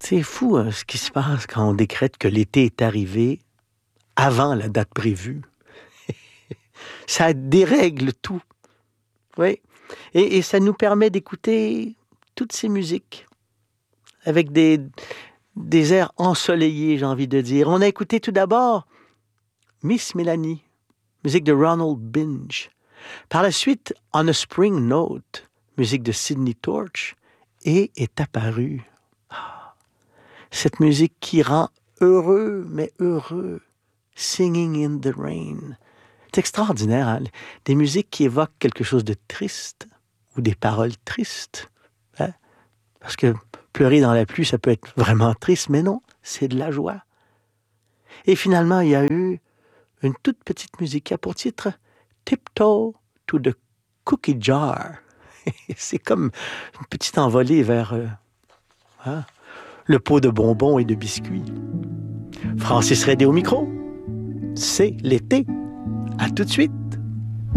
C'est fou hein, ce qui se passe quand on décrète que l'été est arrivé avant la date prévue. Ça dérègle tout. Oui. Et ça nous permet d'écouter toutes ces musiques avec des airs ensoleillés, j'ai envie de dire. On a écouté tout d'abord Miss Mélanie, musique de Ronald Binge. Par la suite, On a Spring Note, musique de Sidney Torch, et est apparue cette musique qui rend heureux, mais heureux, Singing in the Rain. C'est extraordinaire, hein? Des musiques qui évoquent quelque chose de triste ou des paroles tristes. Hein? Parce que pleurer dans la pluie, ça peut être vraiment triste, mais non, c'est de la joie. Et finalement, il y a eu une toute petite musique qui a pour titre Tiptoe to the Cookie Jar. C'est comme une petite envolée vers le pot de bonbons et de biscuits. Francis Redé au micro. C'est l'été. À tout de suite.